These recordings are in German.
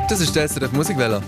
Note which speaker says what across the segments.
Speaker 1: Das ist der SRF Musikwelle.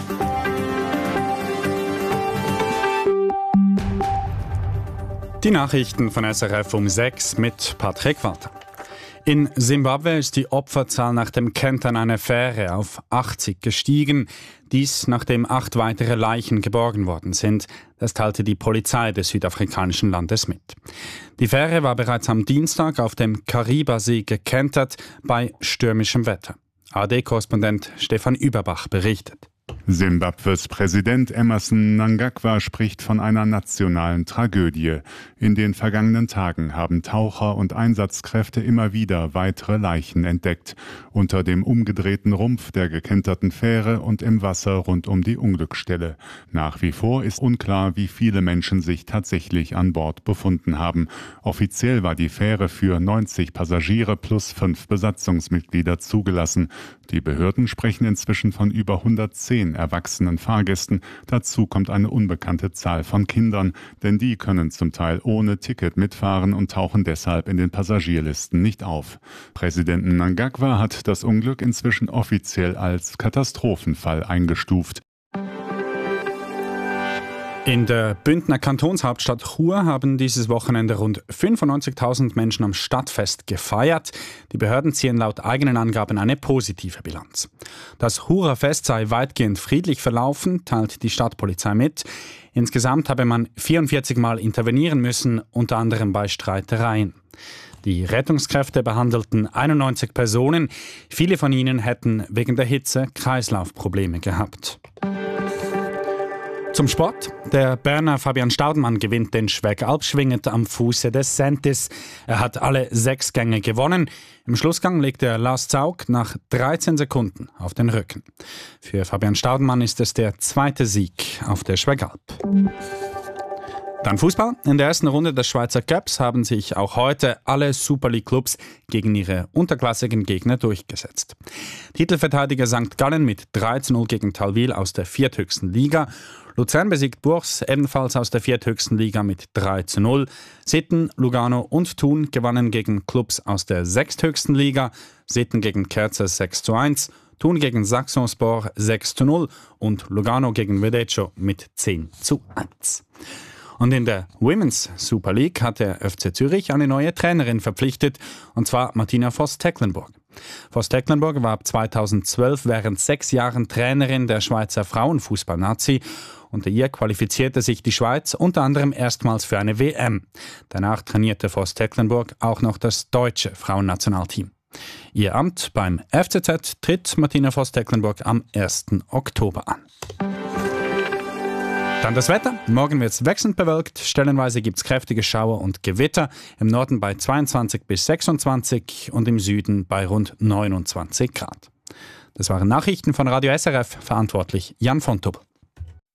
Speaker 2: Die Nachrichten von SRF um 6 mit Patrick Walter. In Simbabwe ist die Opferzahl nach dem Kentern einer Fähre auf 80 gestiegen. Dies, nachdem 8 weitere Leichen geborgen worden sind. Das teilte die Polizei des südafrikanischen Landes mit. Die Fähre war bereits am Dienstag auf dem Kariba-See gekentert bei stürmischem Wetter. ARD-Korrespondent Stefan Überbach berichtet.
Speaker 3: Simbabwes Präsident Emmerson Mnangagwa spricht von einer nationalen Tragödie. In den vergangenen Tagen haben Taucher und Einsatzkräfte immer wieder weitere Leichen entdeckt. Unter dem umgedrehten Rumpf der gekenterten Fähre und im Wasser rund um die Unglücksstelle. Nach wie vor ist unklar, wie viele Menschen sich tatsächlich an Bord befunden haben. Offiziell war die Fähre für 90 Passagiere plus 5 Besatzungsmitglieder zugelassen. Die Behörden sprechen inzwischen von über 110 erwachsenen Fahrgästen. Dazu kommt eine unbekannte Zahl von Kindern, denn die können zum Teil ohne Ticket mitfahren und tauchen deshalb in den Passagierlisten nicht auf. Präsident Mnangagwa hat das Unglück inzwischen offiziell als Katastrophenfall eingestuft.
Speaker 2: In der Bündner Kantonshauptstadt Chur haben dieses Wochenende rund 95.000 Menschen am Stadtfest gefeiert. Die Behörden ziehen laut eigenen Angaben eine positive Bilanz. Das Churer Fest sei weitgehend friedlich verlaufen, teilt die Stadtpolizei mit. Insgesamt habe man 44 Mal intervenieren müssen, unter anderem bei Streitereien. Die Rettungskräfte behandelten 91 Personen. Viele von ihnen hätten wegen der Hitze Kreislaufprobleme gehabt. Zum Sport. Der Berner Fabian Staudenmann gewinnt den Schwegalpschwinget am Fuße des Sentis. Er hat alle 6 Gänge gewonnen. Im Schlussgang legt er Lars Zaug nach 13 Sekunden auf den Rücken. Für Fabian Staudenmann ist es der 2. Sieg auf der Schwegalp. Dann Fußball. In der ersten Runde des Schweizer Cups haben sich auch heute alle Super League-Clubs gegen ihre unterklassigen Gegner durchgesetzt. Titelverteidiger St. Gallen mit 3:0 gegen Talwil aus der vierthöchsten Liga. Luzern besiegt Bourges ebenfalls aus der vierthöchsten Liga mit 3:0. Sitten, Lugano und Thun gewannen gegen Clubs aus der sechsthöchsten Liga. Sitten gegen Kerzer 6:1. Thun gegen Saxonspor 6:0 und Lugano gegen Vedecio mit 10:1. Und in der Women's Super League hat der FC Zürich eine neue Trainerin verpflichtet, und zwar Martina Voss-Tecklenburg. Voss-Tecklenburg war ab 2012 während 6 Jahren Trainerin der Schweizer Frauenfußball-Nazi. Unter ihr qualifizierte sich die Schweiz unter anderem erstmals für eine WM. Danach trainierte Voss-Tecklenburg auch noch das deutsche Frauennationalteam. Ihr Amt beim FCZ tritt Martina Voss-Tecklenburg am 1. Oktober an. Dann das Wetter. Morgen wird es wechselnd bewölkt. Stellenweise gibt es kräftige Schauer und Gewitter. Im Norden bei 22 bis 26 und im Süden bei rund 29 Grad. Das waren Nachrichten von Radio SRF. Verantwortlich Jan von Tubbel.